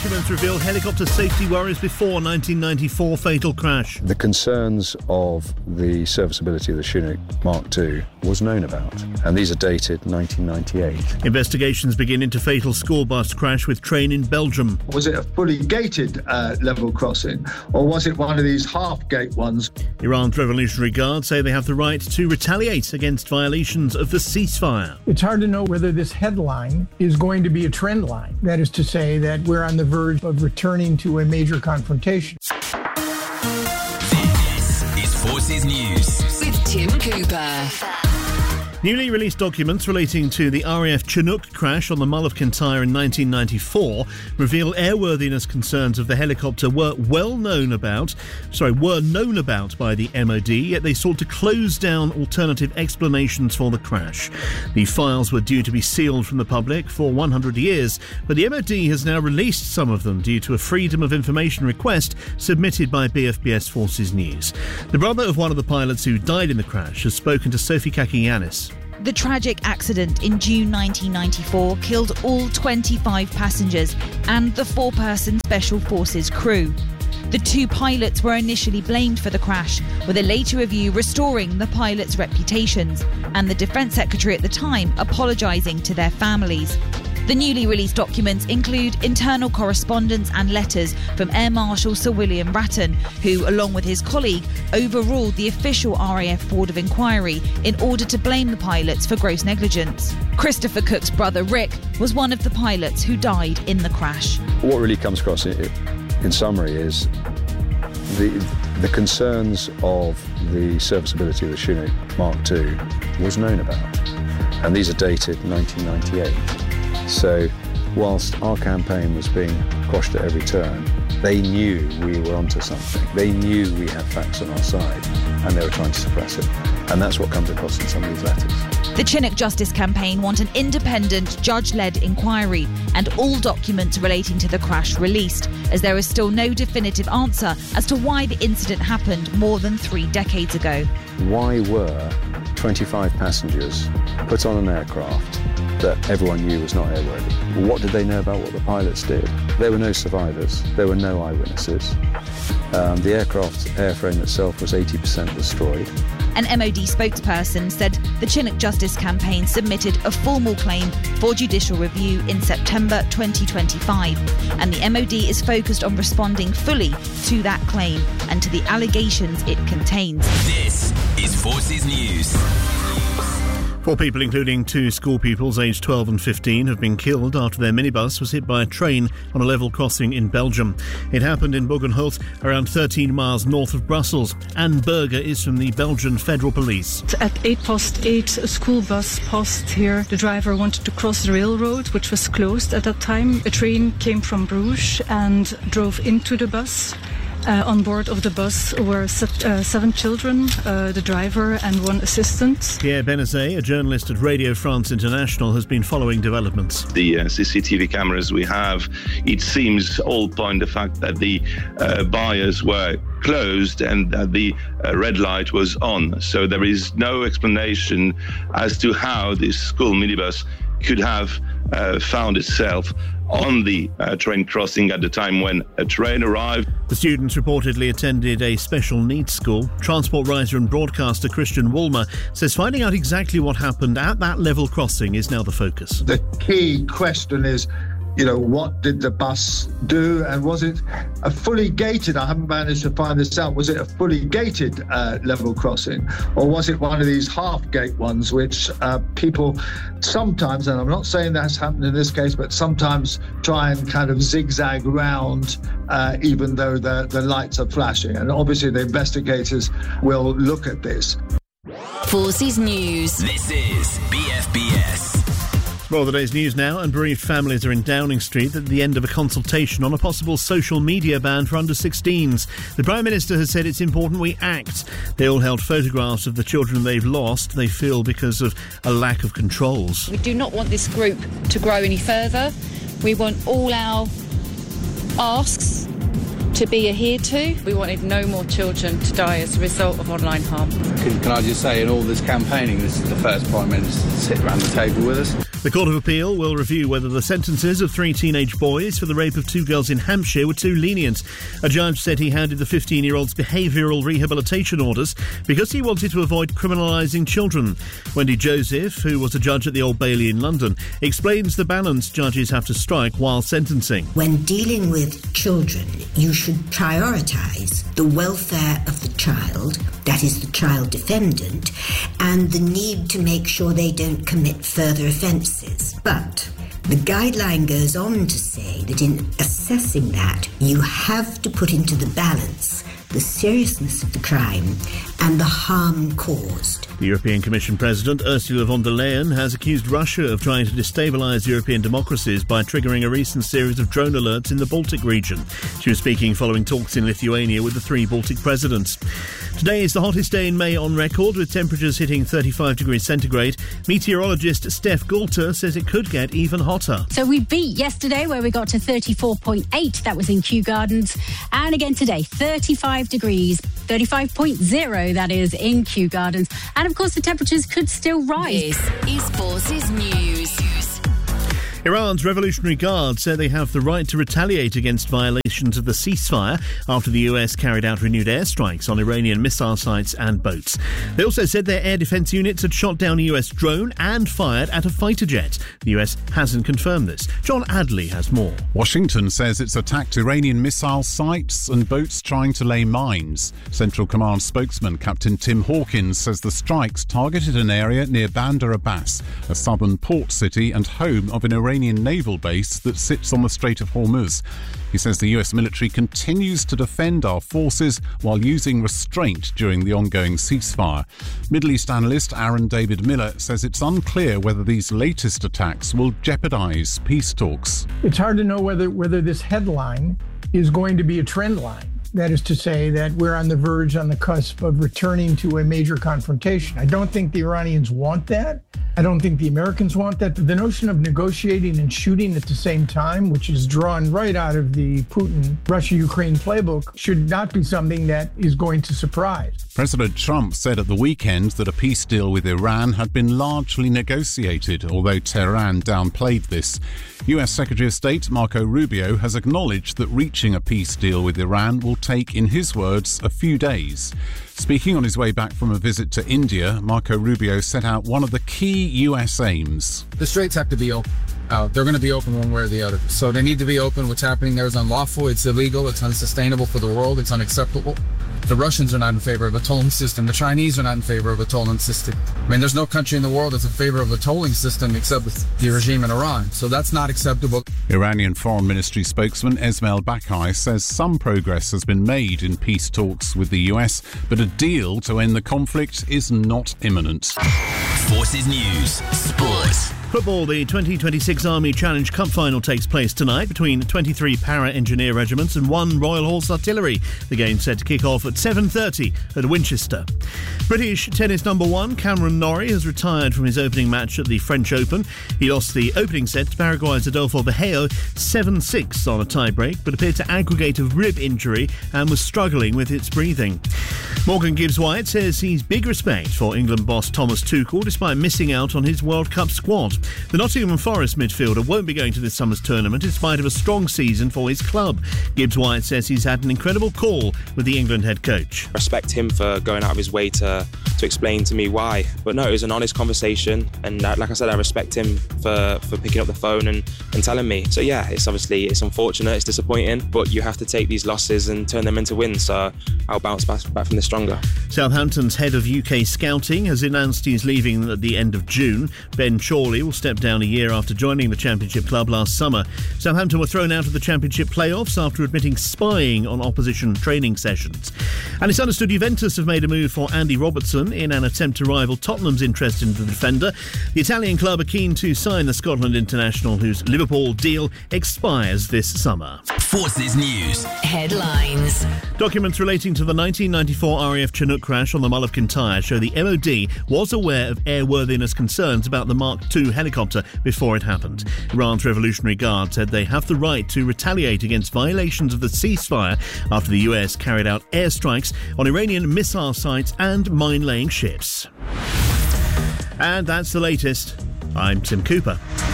documents reveal helicopter safety worries before 1994 fatal crash. The concerns of the serviceability of the Chinook Mark II was known about, and these are dated 1998. Investigations begin into fatal school bus crash with train in Belgium. Was it a fully gated level crossing, or was it one of these half-gate ones? Iran's Revolutionary Guard say they have the right to retaliate against violations of the ceasefire. It's hard to know whether this headline is going to be a trend line. That is to say that we're on the verge of returning to a major confrontation. This is Forces News with Tim Cooper. Newly released documents relating to the RAF Chinook crash on the Mull of Kintyre in 1994 reveal airworthiness concerns of the helicopter were known about by the MOD, yet they sought to close down alternative explanations for the crash. The files were due to be sealed from the public for 100 years, but the MOD has now released some of them due to a Freedom of Information request submitted by BFBS Forces News. The brother of one of the pilots who died in the crash has spoken to Sophie Kakianis. The tragic accident in June 1994 killed all 25 passengers and the 4-person Special Forces crew. The 2 pilots were initially blamed for the crash, with a later review restoring the pilots' reputations and the Defence Secretary at the time apologising to their families. The newly released documents include internal correspondence and letters from Air Marshal Sir William Ratton, who, along with his colleague, overruled the official RAF Board of Inquiry in order to blame the pilots for gross negligence. Christopher Cook's brother Rick was one of the pilots who died in the crash. What really comes across in summary is the concerns of the serviceability of the Chinook Mark II was known about, and these are dated 1998. So whilst our campaign was being quashed at every turn, they knew we were onto something. They knew we had facts on our side, and they were trying to suppress it. And that's what comes across in some of these letters. The Chinook Justice Campaign want an independent, judge-led inquiry and all documents relating to the crash released, as there is still no definitive answer as to why the incident happened more than 3 decades ago. Why were 25 passengers put on an aircraft that everyone knew was not airworthy? What did they know about what the pilots did? There were no survivors. There were no eyewitnesses. The aircraft's airframe itself was 80% destroyed. An MOD spokesperson said the Chinook Justice Campaign submitted a formal claim for judicial review in September 2025, and the MOD is focused on responding fully to that claim and to the allegations it contains. This is Forces News. 4 people, including 2 school pupils aged 12 and 15, have been killed after their minibus was hit by a train on a level crossing in Belgium. It happened in Bogenhout, around 13 miles north of Brussels. Anne Berger is from the Belgian Federal Police. At 8:08, a school bus passed here. The driver wanted to cross the railroad, which was closed at that time. A train came from Bruges and drove into the bus. On board of the bus were 7 children, the driver and 1 assistant. Pierre Benazet, a journalist at Radio France International, has been following developments. The CCTV cameras we have, it seems all point the fact that the buyers were closed and that the red light was on. So there is no explanation as to how this school minibus could have found itself on the train crossing at the time when a train arrived. The students reportedly attended a special needs school. Transport writer and broadcaster Christian Woolmer says finding out exactly what happened at that level crossing is now the focus. The key question is, what did the bus do, and was it a fully gated, I haven't managed to find this out, was it a fully gated level crossing, or was it one of these half-gate ones which people sometimes, and I'm not saying that's happened in this case, but sometimes try and kind of zigzag round even though the lights are flashing, and obviously the investigators will look at this. Forces News. This is BFBS. Well, the day's news now, and bereaved families are in Downing Street at the end of a consultation on a possible social media ban for under-16s. The Prime Minister has said it's important we act. They all held photographs of the children they've lost, they feel, because of a lack of controls. We do not want this group to grow any further. We want all our asks to be adhered to. We wanted no more children to die as a result of online harm. Can I just say, in all this campaigning, this is the first Prime Minister to sit around the table with us. The Court of Appeal will review whether the sentences of 3 teenage boys for the rape of 2 girls in Hampshire were too lenient. A judge said he handed the 15-year-olds behavioural rehabilitation orders because he wanted to avoid criminalising children. Wendy Joseph, who was a judge at the Old Bailey in London, explains the balance judges have to strike while sentencing. When dealing with children, you should prioritise the welfare of the child, that is the child defendant, and the need to make sure they don't commit further offences. But the guideline goes on to say that in assessing that, you have to put into the balance the seriousness of the crime and the harm caused. The European Commission President Ursula von der Leyen has accused Russia of trying to destabilise European democracies by triggering a recent series of drone alerts in the Baltic region. She was speaking following talks in Lithuania with the 3 Baltic presidents. Today is the hottest day in May on record, with temperatures hitting 35 degrees centigrade. Meteorologist Steph Galter says it could get even hotter. So we beat yesterday, where we got to 34.8. That was in Kew Gardens. And again today, 35 degrees, 35.0 that is in Kew Gardens. And of course the temperatures could still rise. This is Forces News. Iran's Revolutionary Guard said they have the right to retaliate against violations of the ceasefire after the US carried out renewed airstrikes on Iranian missile sites and boats. They also said their air defense units had shot down a US drone and fired at a fighter jet. The US hasn't confirmed this. John Adley has more. Washington says it's attacked Iranian missile sites and boats trying to lay mines. Central Command spokesman Captain Tim Hawkins says the strikes targeted an area near Bandar Abbas, a southern port city and home of an Iranian naval base that sits on the Strait of Hormuz. He says the US military continues to defend our forces while using restraint during the ongoing ceasefire. Middle East analyst Aaron David Miller says it's unclear whether these latest attacks will jeopardise peace talks. It's hard to know whether this headline is going to be a trend line. That is to say that we're on the cusp of returning to a major confrontation. I don't think the Iranians want that. I don't think the Americans want that. The notion of negotiating and shooting at the same time, which is drawn right out of the Putin Russia-Ukraine playbook, should not be something that is going to surprise. President Trump said at the weekend that a peace deal with Iran had been largely negotiated, although Tehran downplayed this. US Secretary of State Marco Rubio has acknowledged that reaching a peace deal with Iran will take, in his words, a few days. Speaking on his way back from a visit to India, Marco Rubio set out one of the key US aims. The straits have to be open. They're going to be open one way or the other. So they need to be open. What's happening there is unlawful. It's illegal. It's unsustainable for the world. It's unacceptable. The Russians are not in favor of a tolling system. The Chinese are not in favor of a tolling system. I mean, there's no country in the world that's in favor of a tolling system except the regime in Iran. So that's not acceptable. Iranian Foreign Ministry spokesman Esmail Bakai says some progress has been made in peace talks with the US, but a deal to end the conflict is not imminent. Forces News Sports. Football, the 2026 Army Challenge Cup final takes place tonight between 23 para-engineer regiments and 1 Royal Horse Artillery. The game set to kick off at 7:30 at Winchester. British tennis number 1 Cameron Norrie has retired from his opening match at the French Open. He lost the opening set to Paraguay's Adolfo Vergeo 7-6 on a tie-break, but appeared to aggravate a rib injury and was struggling with its breathing. Morgan Gibbs-White says he's big respect for England boss Thomas Tuchel despite missing out on his World Cup squad. The Nottingham Forest midfielder won't be going to this summer's tournament in spite of a strong season for his club. Gibbs-White says he's had an incredible call with the England head coach. I respect him for going out of his way to explain to me why. But no, it was an honest conversation, and like I said, I respect him for picking up the phone and telling me. So yeah, it's unfortunate, it's disappointing, but you have to take these losses and turn them into wins, so I'll bounce back from this stronger. Southampton's head of UK scouting has announced he's leaving at the end of June. Ben Chorley will step down a year after joining the Championship club last summer. Southampton were thrown out of the Championship playoffs after admitting spying on opposition training sessions. And it's understood Juventus have made a move for Andy Robertson in an attempt to rival Tottenham's interest in the defender. The Italian club are keen to sign the Scotland international, whose Liverpool deal expires this summer. Forces News headlines. Documents relating to the 1994 RAF Chinook crash on the Mull of Kintyre show the MOD was aware of airworthiness concerns about the Mark II helicopter before it happened. Iran's Revolutionary Guard said they have the right to retaliate against violations of the ceasefire after the US carried out airstrikes on Iranian missile sites and mine-laying ships. And that's the latest. I'm Tim Cooper.